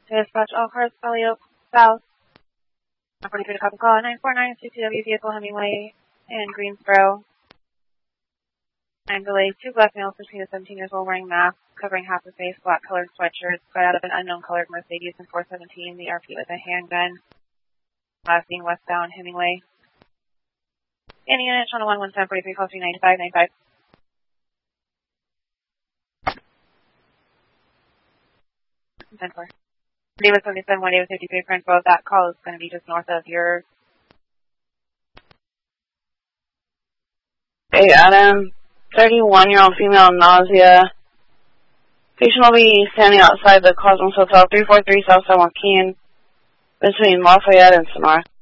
Dispatch all cars, Elliot South. 43 to copy call, 949 CCW vehicle Hemingway in Greensboro. I'm delayed. 2 black males between the 17 years old wearing masks, covering half the face, black colored sweatshirts, got out of an unknown colored Mercedes in 417, the RP with a handgun. Last being westbound Hemingway. Any unit, channel 11743, call 39595. David 77, 1 David 53, French Road. That call is going to be just north of your... Hey, Adam. 31-year-old female nausea. Patient will be standing outside the Cosmos Hotel, 343 South San Joaquin, between Lafayette and Sonora.